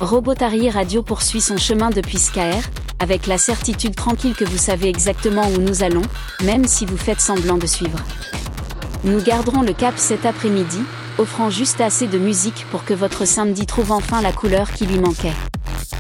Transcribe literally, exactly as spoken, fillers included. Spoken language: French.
Robotary Radio poursuit son chemin depuis Skaer, avec la certitude tranquille que vous savez exactement où nous allons, même si vous faites semblant de suivre. Nous garderons le cap cet après-midi, offrant juste assez de musique pour que votre samedi trouve enfin la couleur qui lui manquait.